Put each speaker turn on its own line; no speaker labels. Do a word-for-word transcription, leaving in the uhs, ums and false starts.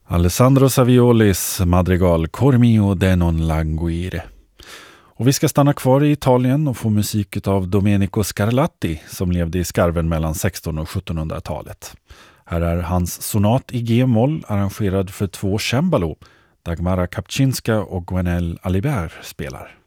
Alessandro Saviolis madrigal Cormio de non languire. Och vi ska stanna kvar i Italien och få musik av Domenico Scarlatti som levde i skarven mellan sextonhundra- och sjuttonhundratalet. Här är hans sonat i G-moll arrangerad för två cembalo. Dagmara Kapczynska och Gwenelle Alibert spelar.